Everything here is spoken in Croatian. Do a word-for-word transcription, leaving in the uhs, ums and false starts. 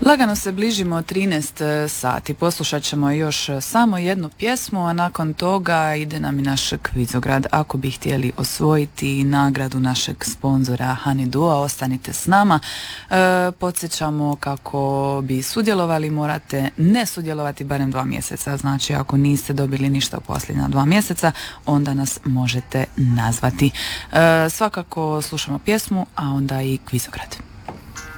Lagano se bližimo trinaest sati, poslušat ćemo još samo jednu pjesmu, a nakon toga ide nam i naš kvizograd. Ako bi htjeli osvojiti nagradu našeg sponzora Honeydew, ostanite s nama. E, podsjećamo kako bi sudjelovali, morate ne sudjelovati barem dva mjeseca, znači ako niste dobili ništa u posljednja dva mjeseca, onda nas možete nazvati. E, svakako slušamo pjesmu, a onda i kvizograd.